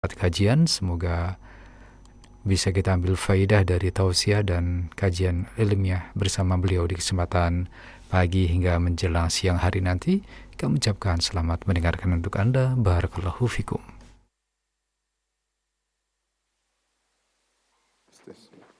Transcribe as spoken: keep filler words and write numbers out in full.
kajian. Semoga bisa kita ambil faidah dari tausiah dan kajian ilmiah bersama beliau di kesempatan pagi hingga menjelang siang hari nanti. Kami ucapkan selamat mendengarkan untuk Anda. Barakallahu fikum.